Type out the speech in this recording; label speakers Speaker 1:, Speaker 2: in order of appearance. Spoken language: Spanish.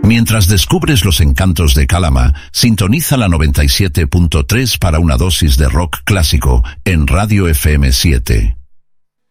Speaker 1: Mientras descubres los encantos de Calama, sintoniza la 97.3 para una dosis de rock clásico en Radio FM 7.